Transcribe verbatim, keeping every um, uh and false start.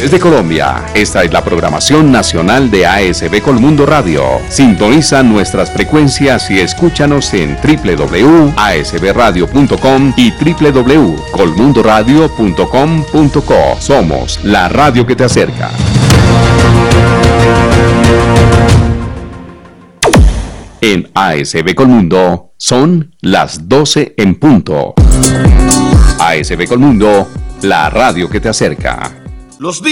Desde Colombia, esta es la programación nacional de A S B Colmundo Radio. Sintoniza nuestras frecuencias y escúchanos en doble u doble u doble u punto a s b radio punto com y doble u doble u doble u punto colmundo radio punto com punto co. Somos la radio que te acerca. En A S B Colmundo son las doce en punto. A S B Colmundo, la radio que te acerca. Los